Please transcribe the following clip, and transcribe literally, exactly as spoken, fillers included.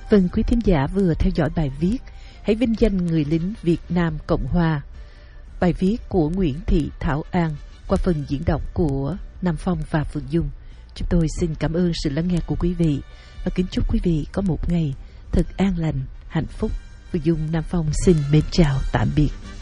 Vâng, quý thính giả vừa theo dõi bài viết Hãy vinh danh người lính Việt Nam Cộng Hòa. Bài viết của Nguyễn Thị Thảo An qua phần diễn đọc của Nam Phong và Phượng Dung. Chúng tôi xin cảm ơn sự lắng nghe của quý vị và kính chúc quý vị có một ngày thật an lành, hạnh phúc. Phượng Dung, Nam Phong xin mến chào, tạm biệt.